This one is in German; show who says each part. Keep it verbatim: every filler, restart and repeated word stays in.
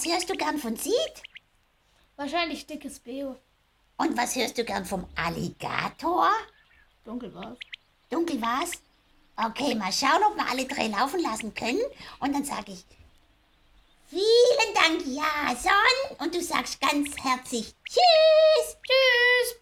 Speaker 1: was hörst du gern von Sid?
Speaker 2: Wahrscheinlich dickes Beo.
Speaker 1: Und was hörst du gern vom Alligator?
Speaker 2: Dunkel war's.
Speaker 1: Dunkel war's? Okay, mal schauen, ob wir alle drei laufen lassen können. Und dann sage ich, vielen Dank, Jason. Und du sagst ganz herzlich Tschüss.
Speaker 2: Tschüss.